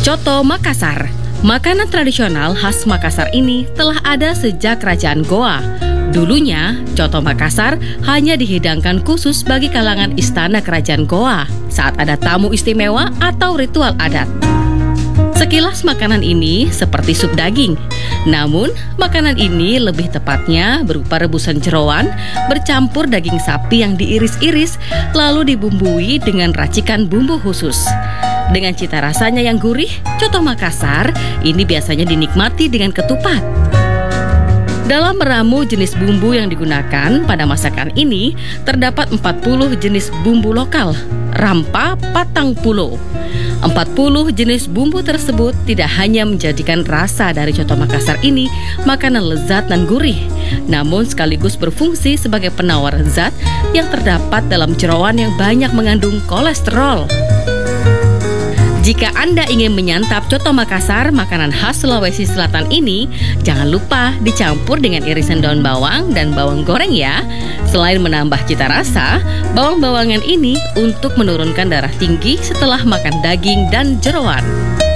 Coto Makassar. Makanan tradisional khas Makassar ini telah ada sejak Kerajaan Goa. Dulunya, coto Makassar hanya dihidangkan khusus bagi kalangan istana Kerajaan Goa saat ada tamu istimewa atau ritual adat. Sekilas makanan ini seperti sup daging, namun makanan ini lebih tepatnya berupa rebusan jeroan bercampur daging sapi yang diiris-iris lalu dibumbui dengan racikan bumbu khusus. Dengan cita rasanya yang gurih, coto Makassar ini biasanya dinikmati dengan ketupat. Dalam meramu jenis bumbu yang digunakan pada masakan ini, terdapat 40 jenis bumbu lokal, rampa patang pulo. 40 jenis bumbu tersebut tidak hanya menjadikan rasa dari coto Makassar ini makanan lezat dan gurih, namun sekaligus berfungsi sebagai penawar zat yang terdapat dalam jeroan yang banyak mengandung kolesterol. Jika Anda ingin menyantap coto Makassar, makanan khas Sulawesi Selatan ini, jangan lupa dicampur dengan irisan daun bawang dan bawang goreng ya. Selain menambah cita rasa, bawang-bawangan ini untuk menurunkan darah tinggi setelah makan daging dan jeroan.